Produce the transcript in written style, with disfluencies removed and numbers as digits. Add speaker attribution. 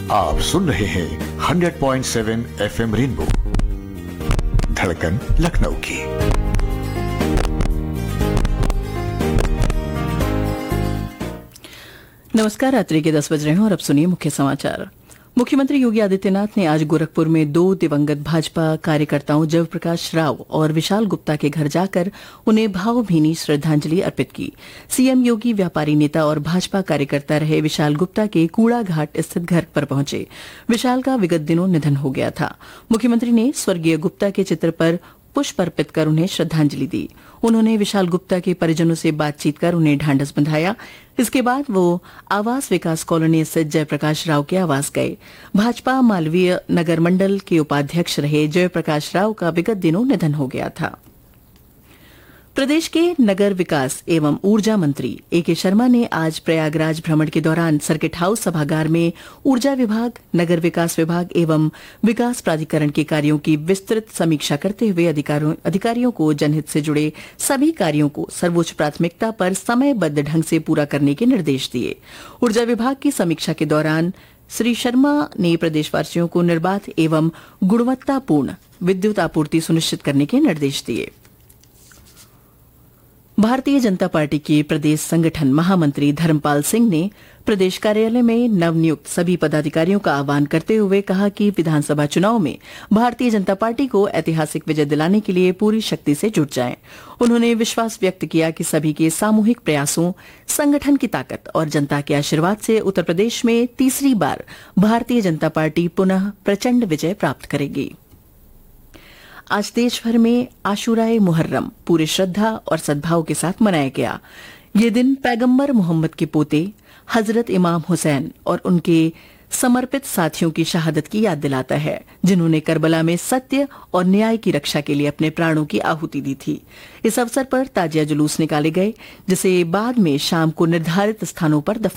Speaker 1: आप सुन रहे हैं 100.7 FM रेनबो, धड़कन लखनऊ की।
Speaker 2: नमस्कार, रात्रि के 10 बज रहे हैं और अब सुनिए मुख्य समाचार। मुख्यमंत्री योगी आदित्यनाथ ने आज गोरखपुर में 2 दिवंगत भाजपा कार्यकर्ताओं जयप्रकाश राव और विशाल गुप्ता के घर जाकर उन्हें भावभीनी श्रद्धांजलि अर्पित की। सीएम योगी व्यापारी नेता और भाजपा कार्यकर्ता रहे विशाल गुप्ता के कूड़ा घाट स्थित घर पर पहुंचे। विशाल का विगत दिनों निधन हो गया था। मुख्यमंत्री ने स्वर्गीय गुप्ता के चित्र पर पुष्प अर्पित कर उन्हें श्रद्धांजलि दी। उन्होंने विशाल गुप्ता के परिजनों से बातचीत कर उन्हें ढांढस बंधाया। इसके बाद वो आवास विकास कॉलोनी स्थित जयप्रकाश राव के आवास गए। भाजपा मालवीय नगर मंडल के उपाध्यक्ष रहे जयप्रकाश राव का विगत दिनों निधन हो गया था। प्रदेश के नगर विकास एवं ऊर्जा मंत्री एके शर्मा ने आज प्रयागराज भ्रमण के दौरान सर्किट हाउस सभागार में ऊर्जा विभाग, नगर विकास विभाग एवं विकास प्राधिकरण के कार्यों की विस्तृत समीक्षा करते हुए अधिकारियों को जनहित से जुड़े सभी कार्यों को सर्वोच्च प्राथमिकता पर समयबद्ध ढंग से पूरा करने के निर्देश दिए। ऊर्जा विभाग की समीक्षा के दौरान श्री शर्मा ने प्रदेशवासियों को निर्बाध एवं गुणवत्तापूर्ण विद्युत आपूर्ति सुनिश्चित करने के निर्देश दिए। भारतीय जनता पार्टी के प्रदेश संगठन महामंत्री धर्मपाल सिंह ने प्रदेश कार्यालय में नवनियुक्त सभी पदाधिकारियों का आह्वान करते हुए कहा कि विधानसभा चुनाव में भारतीय जनता पार्टी को ऐतिहासिक विजय दिलाने के लिए पूरी शक्ति से जुट जाएं। उन्होंने विश्वास व्यक्त किया कि सभी के सामूहिक प्रयासों, संगठन की ताकत और जनता के आशीर्वाद से उत्तर प्रदेश में तीसरी बार भारतीय जनता पार्टी पुनः प्रचंड विजय प्राप्त करेगी। आज देश भर में आशुराए मुहर्रम पूरे श्रद्धा और सद्भाव के साथ मनाया गया। ये दिन पैगंबर मोहम्मद के पोते हजरत इमाम हुसैन और उनके समर्पित साथियों की शहादत की याद दिलाता है, जिन्होंने करबला में सत्य और न्याय की रक्षा के लिए अपने प्राणों की आहुति दी थी। इस अवसर पर ताजिया जुलूस निकाले गए, जिसे बाद में शाम को निर्धारित स्थानों पर